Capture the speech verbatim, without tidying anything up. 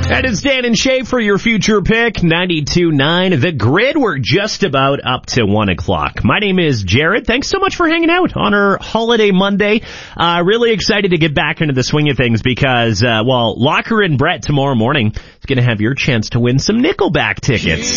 That is Dan and Shay for your future pick, ninety-two point nine. The Grid, we're just about up to one o'clock. My name is Jared. Thanks so much for hanging out on our holiday Monday. Uh, really excited to get back into the swing of things because, uh, well, Locker and Brett tomorrow morning is going to have your chance to win some Nickelback tickets.